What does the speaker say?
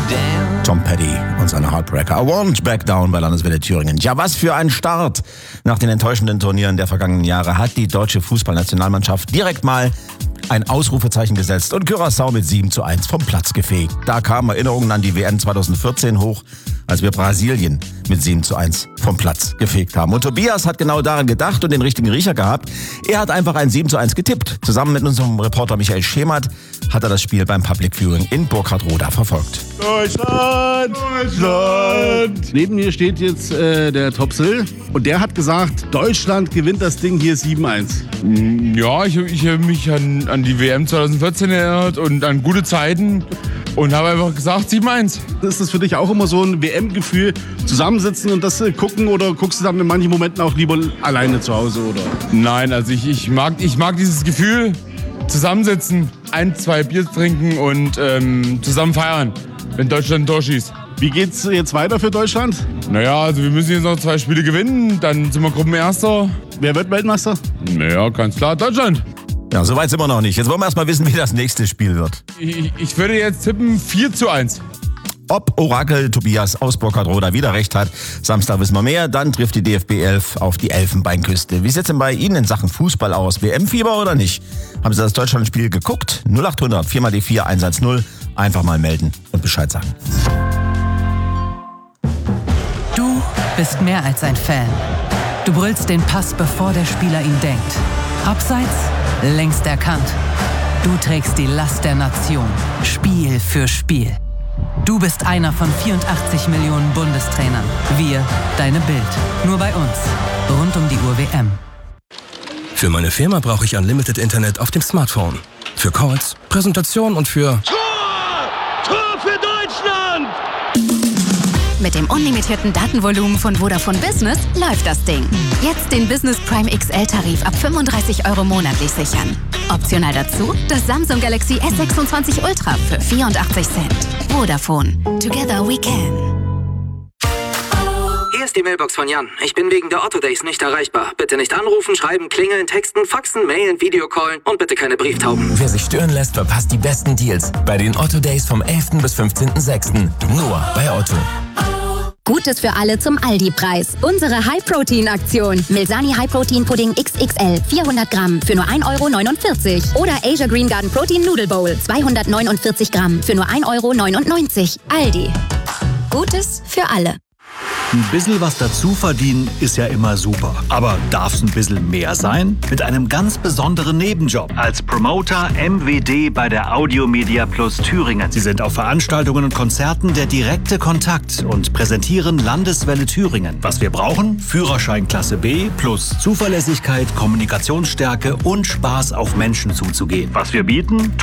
Tom Petty und seine Heartbreaker. I won't back down bei Landeswelle Thüringen. Ja, was für ein Start. Nach den enttäuschenden Turnieren der vergangenen Jahre hat die deutsche Fußballnationalmannschaft direkt mal ein Ausrufezeichen gesetzt und Curaçao mit 7:1 vom Platz gefegt. Da kamen Erinnerungen an die WM 2014 hoch, als wir Brasilien mit 7:1 vom Platz gefegt haben. Und Tobias hat genau daran gedacht und den richtigen Riecher gehabt. Er hat einfach ein 7:1 getippt. Zusammen mit unserem Reporter Michael Schemert hat er das Spiel beim Public Viewing in Burkhardroda verfolgt. Deutschland! Deutschland! Neben mir steht jetzt der Topsel und der hat gesagt, Deutschland gewinnt das Ding hier 7:1. Ja, ich habe mich an die WM 2014 erinnert und an gute Zeiten und habe einfach gesagt 7:1. Ist das für dich auch immer so ein WM-Gefühl, zusammensitzen und das gucken oder guckst du dann in manchen Momenten auch lieber alleine zu Hause, oder? Nein, also ich mag dieses Gefühl, zusammensitzen, 1-2 Bier trinken und zusammen feiern, wenn Deutschland ein Tor schießt. Wie geht's jetzt weiter für Deutschland? Naja, also wir müssen jetzt noch 2 Spiele gewinnen, dann sind wir Gruppenerster. Wer wird Weltmeister? Naja, ganz klar, Deutschland. Ja, so weit sind wir noch nicht. Jetzt wollen wir erst mal wissen, wie das nächste Spiel wird. Ich würde jetzt tippen 4:1. Ob Orakel Tobias aus Burkhardroda wieder recht hat, Samstag wissen wir mehr, dann trifft die DFB 11 auf die Elfenbeinküste. Wie sieht es denn bei Ihnen in Sachen Fußball aus? WM-Fieber oder nicht? Haben Sie das Deutschlandspiel geguckt? 0800 4x4 110. Einfach mal melden und Bescheid sagen. Du bist mehr als ein Fan. Du brüllst den Pass, bevor der Spieler ihn denkt. Abseits, längst erkannt. Du trägst die Last der Nation, Spiel für Spiel. Du bist einer von 84 Millionen Bundestrainern. Wir, deine Bild. Nur bei uns. Rund um die Uhr WM. Für meine Firma brauche ich Unlimited Internet auf dem Smartphone. Für Calls, Präsentationen und für... Tor für Deutschland! Mit dem unlimitierten Datenvolumen von Vodafone Business läuft das Ding. Jetzt den Business Prime XL-Tarif ab 35 € monatlich sichern. Optional dazu das Samsung Galaxy S26 Ultra für 84 Cent. Vodafone. Together we can. Hier ist die Mailbox von Jan. Ich bin wegen der Otto Days nicht erreichbar. Bitte nicht anrufen, schreiben, klingeln, texten, faxen, mailen, Videocallen und bitte keine Brieftauben. Wer sich stören lässt, verpasst die besten Deals bei den Otto Days vom 11. bis 15.06. Nur bei Otto. Gutes für alle zum Aldi-Preis. Unsere High-Protein-Aktion. Milsani High-Protein-Pudding XXL 400 Gramm für nur 1,49 € oder Asia Green Garden Protein Noodle Bowl 249 Gramm für nur 1,99 €. Aldi. Gutes für alle. Ein bisschen was dazu verdienen ist ja immer super. Aber darf es ein bisschen mehr sein? Mit einem ganz besonderen Nebenjob. Als Promoter MWD bei der Audiomedia Plus Thüringen. Sie sind auf Veranstaltungen und Konzerten der direkte Kontakt und präsentieren Landeswelle Thüringen. Was wir brauchen? Führerschein Klasse B plus Zuverlässigkeit, Kommunikationsstärke und Spaß auf Menschen zuzugehen. Was wir bieten?